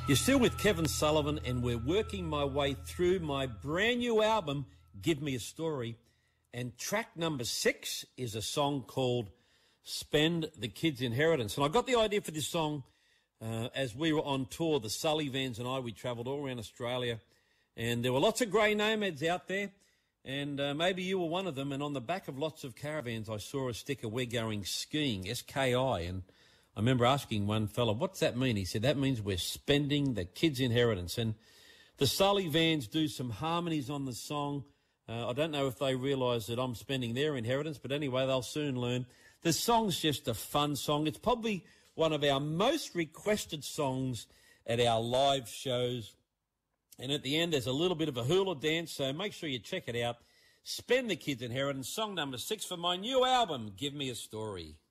You're still with Kevin Sullivan, and we're working my way through my brand new album, Give Me a Story. And track number 6 is a song called Spend the Kids' Inheritance. And I got the idea for this song as we were on tour, the Sullivans and I. We travelled all around Australia, and there were lots of grey nomads out there, and maybe you were one of them. And on the back of lots of caravans, I saw a sticker, "We're going skiing," S-K-I, and I remember asking one fella, "What's that mean?" He said, "That means we're spending the kids' inheritance." And the Sullivans do some harmonies on the song. I don't know if they realise that I'm spending their inheritance, but anyway, they'll soon learn. The song's just a fun song. It's probably one of our most requested songs at our live shows. And at the end, there's a little bit of a hula dance, so make sure you check it out. Spend the Kids' Inheritance, song number 6 for my new album, Give Me a Story.